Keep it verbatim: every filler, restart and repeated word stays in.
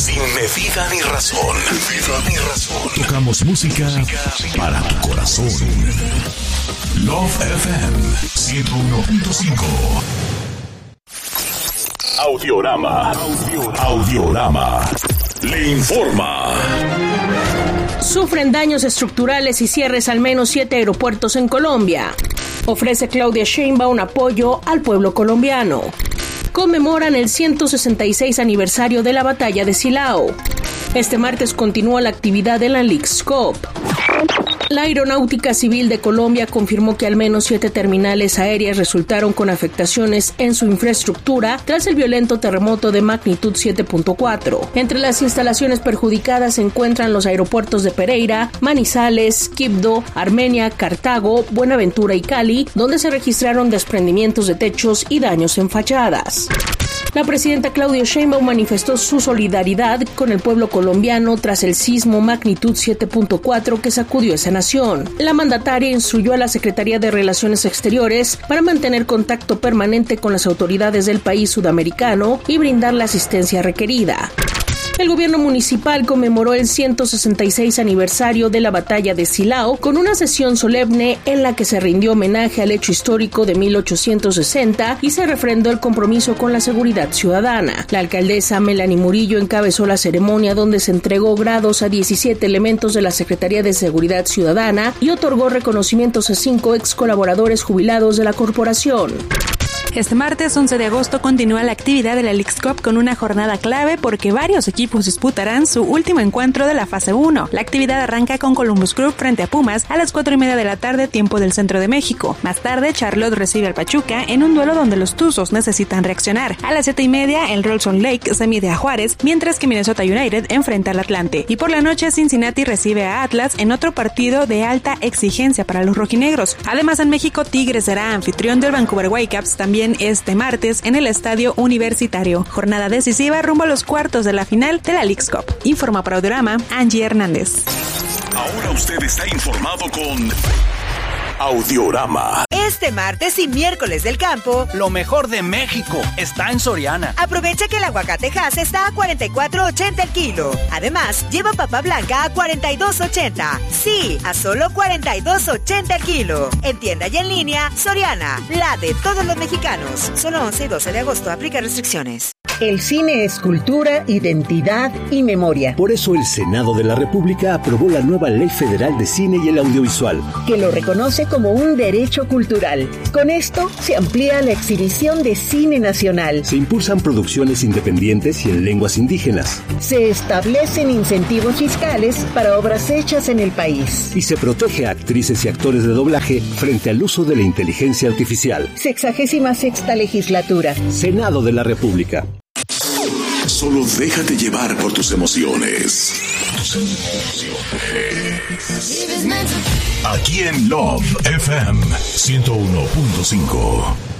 Sin medida ni razón. Medida ni razón. Tocamos música para tu corazón. Love F M ciento uno punto cinco. Audiorama. Audiorama. Le informa. Sufren daños estructurales y cierres al menos siete aeropuertos en Colombia. Ofrece Claudia Sheinbaum apoyo al pueblo colombiano. Conmemoran el ciento sesenta y seis aniversario de la batalla de Silao. Este martes continúa la actividad de la Leagues Cup. La Aeronáutica Civil de Colombia confirmó que al menos siete terminales aéreas resultaron con afectaciones en su infraestructura tras el violento terremoto de magnitud siete punto cuatro. Entre las instalaciones perjudicadas se encuentran los aeropuertos de Pereira, Manizales, Quibdó, Armenia, Cartago, Buenaventura y Cali, donde se registraron desprendimientos de techos y daños en fachadas. La presidenta Claudia Sheinbaum manifestó su solidaridad con el pueblo colombiano tras el sismo magnitud siete punto cuatro que sacudió esa nación. La mandataria instruyó a la Secretaría de Relaciones Exteriores para mantener contacto permanente con las autoridades del país sudamericano y brindar la asistencia requerida. El gobierno municipal conmemoró el ciento sesenta y seis aniversario de la batalla de Silao con una sesión solemne en la que se rindió homenaje al hecho histórico de mil ochocientos sesenta y se refrendó el compromiso con la seguridad ciudadana. La alcaldesa Melanie Murillo encabezó la ceremonia donde se entregó grados a diecisiete elementos de la Secretaría de Seguridad Ciudadana y otorgó reconocimientos a cinco ex colaboradores jubilados de la corporación. Este martes once de agosto continúa la actividad de la Leagues Cup con una jornada clave porque varios equipos disputarán su último encuentro de la fase uno. La actividad arranca con Columbus Crew frente a Pumas a las cuatro y media de la tarde, tiempo del centro de México. Más tarde, Charlotte recibe al Pachuca en un duelo donde los Tuzos necesitan reaccionar. A las siete y media, el Rolson Lake se mide a Juárez, mientras que Minnesota United enfrenta al Atlante. Y por la noche, Cincinnati recibe a Atlas en otro partido de alta exigencia para los rojinegros. Además, en México, Tigres será anfitrión del Vancouver Whitecaps también este martes en el Estadio Universitario. Jornada decisiva rumbo a los cuartos de la final de la Leagues Cup. Informa para Audiorama, Angie Hernández. Ahora usted está informado con Audiorama. Este martes y miércoles del campo, lo mejor de México está en Soriana. Aprovecha que el aguacate Hass está a cuarenta y cuatro ochenta el kilo. Además, lleva papa blanca a cuarenta y dos ochenta. Sí, a solo cuarenta y dos ochenta el kilo. En tienda y en línea, Soriana, la de todos los mexicanos. Solo once y doce de agosto, aplica restricciones. El cine es cultura, identidad y memoria. Por eso el Senado de la República aprobó la nueva Ley Federal de Cine y el Audiovisual, que lo reconoce como un derecho cultural. Con esto se amplía la exhibición de cine nacional. Se impulsan producciones independientes y en lenguas indígenas. Se establecen incentivos fiscales para obras hechas en el país. Y se protege a actrices y actores de doblaje frente al uso de la inteligencia artificial. Sexagésima sexta legislatura. Senado de la República. Solo déjate llevar por tus emociones. Aquí en Love F M ciento uno punto cinco.